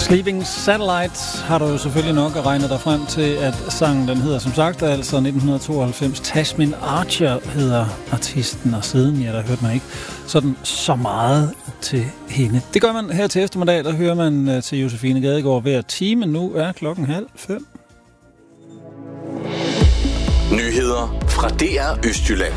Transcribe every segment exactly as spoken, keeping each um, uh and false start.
Sleeping Satellites har du jo selvfølgelig nok at regne dig frem til, at sangen den hedder som sagt altså nitten tooghalvfems. Tasmin Archer hedder artisten, og siden ja, der hørte man ikke sådan så meget til hende. Det gør man her til eftermiddag, der hører man til Josefine Gadegaard hver time. Nu er klokken halv fem. Nyheder fra D R Østjylland.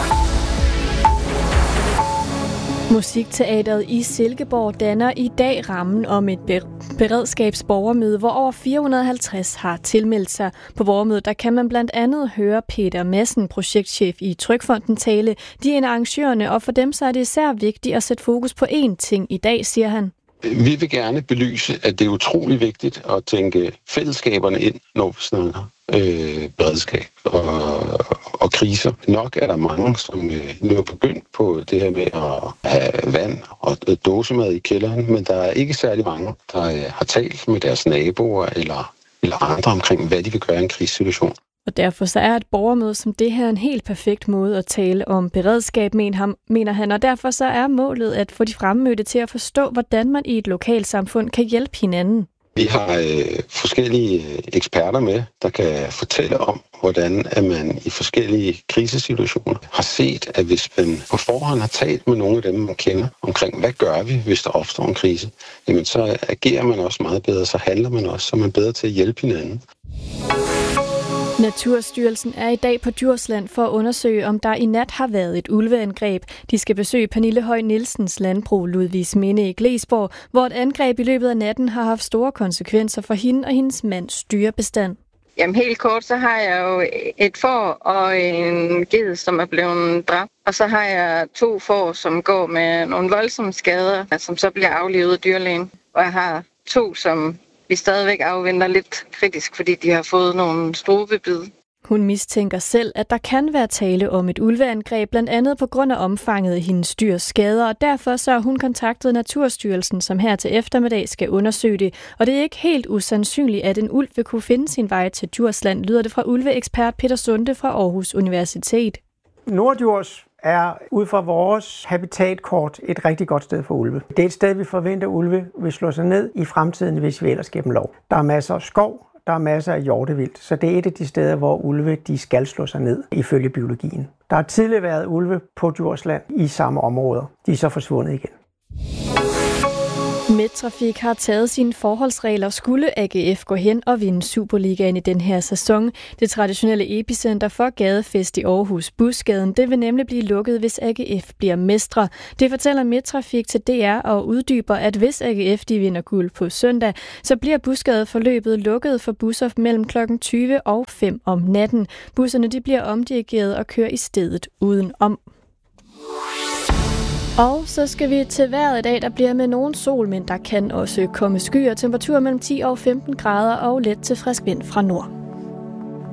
Musikteatret i Silkeborg danner i dag rammen om et beredskabsborgermøde, hvor over fire hundrede og halvtreds har tilmeldt sig. På borgermødet der kan man blandt andet høre Peter Madsen, projektchef i Trygfonden, tale. De er arrangørerne, og for dem så er det især vigtigt at sætte fokus på én ting i dag, siger han. Vi vil gerne belyse, at det er utrolig vigtigt at tænke fællesskaberne ind, når vi snakker øh, beredskab og, og kriser. Nok er der mange, som øh, nu er begyndt på det her med at have vand og dåsemad i kælderen, men der er ikke særlig mange, der øh, har talt med deres naboer eller, eller andre omkring, hvad de vil gøre i en krisesituation. Og derfor så er et borgermøde som det her en helt perfekt måde at tale om beredskab, mener han. Og derfor så er målet at få de fremmødte til at forstå, hvordan man i et lokalsamfund kan hjælpe hinanden. Vi har øh, forskellige eksperter med, der kan fortælle om, hvordan at man i forskellige krisesituationer har set, at hvis man på forhånd har talt med nogle af dem, man kender omkring, hvad gør vi, hvis der opstår en krise, jamen så agerer man også meget bedre, så handler man også, så man er bedre til at hjælpe hinanden. Naturstyrelsen er i dag på Djursland for at undersøge, om der i nat har været et ulveangreb. De skal besøge Pernille Høj Nielsens landbrug Ludvigsminde i Glesborg, hvor et angreb i løbet af natten har haft store konsekvenser for hende og hendes mands dyrebestand. Jamen helt kort, så har jeg jo et får og en ged, som er blevet dræbt. Og så har jeg to får, som går med nogle voldsomme skader, som så bliver aflivet af dyrlægen. Og jeg har to, som vi stadigvæk afventer lidt kritisk, fordi de har fået nogle strubebid. Hun mistænker selv, at der kan være tale om et ulveangreb, blandt andet på grund af omfanget af hendes dyrs skader, og derfor så har hun kontaktet Naturstyrelsen, som her til eftermiddag skal undersøge det. Og det er ikke helt usandsynligt, at en ulv vil kunne finde sin vej til Djursland, lyder det fra ulveekspert Peter Sunde fra Aarhus Universitet. Norddjurs er ud fra vores habitatkort et rigtig godt sted for ulve. Det er et sted, vi forventer, at ulve vil slå sig ned i fremtiden, hvis vi ellers giver dem lov. Der er masser af skov, der er masser af hjortevildt, så det er et af de steder, hvor ulve de skal slå sig ned ifølge biologien. Der har tidligere været ulve på Djursland i samme områder. De er så forsvundet igen. Midttrafik har taget sine forholdsregler, skulle A G F gå hen og vinde Superligaen i den her sæson. Det traditionelle epicenter for gadefest i Aarhus, Busgaden, det vil nemlig blive lukket, hvis A G F bliver mestre. Det fortæller Midttrafik til D R og uddyber, at hvis A G F de vinder guld på søndag, så bliver Busgadeforløbet lukket for busser mellem klokken tyve og fem om natten. Busserne de bliver omdirigeret og kører i stedet udenom. Og så skal vi til vejret i dag, der bliver med nogen sol, men der kan også komme skyer. Temperatur mellem ti og femten grader og let til frisk vind fra nord.